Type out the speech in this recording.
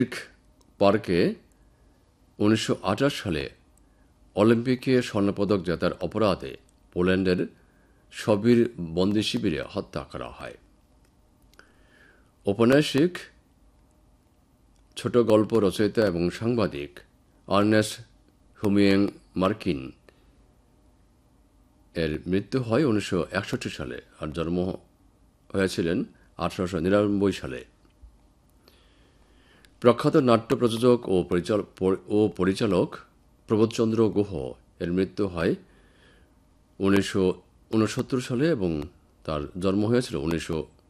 পার্কে 1928 সালে অলিম্পিকে স্বর্ণপদক জেতার অপরাধে পোল্যান্ডের সবির বন্দি শিবিরে হত্যা করা হয়। ঔপন্যাসিক, ছোট গল্প রচয়িতা এবং সাংবাদিক আর্নেস্ট হেমিংওয়ে মার্কিন এর মৃত্যু হয় 1961 সালে, আর জন্ম হয়েছিলেন 1899 সালে। প্রখ্যাত নাট্য প্রযোজক ও পরিচালক প্রবোধচন্দ্র গুহ এর মৃত্যু হয় 1969 সালে এবং তার জন্ম হয়েছিল